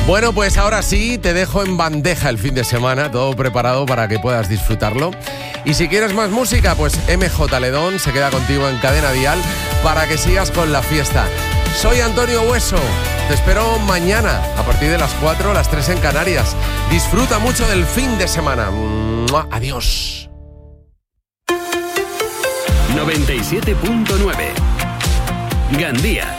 Bueno, pues ahora sí, te dejo en bandeja el fin de semana, todo preparado para que puedas disfrutarlo. Y si quieres más música, pues MJ Ledón se queda contigo en Cadena Dial para que sigas con la fiesta. Soy Antonio Hueso, te espero mañana a partir de las 4, las 3 en Canarias. Disfruta mucho del fin de semana. ¡Mua! Adiós. 97.9 Gandía.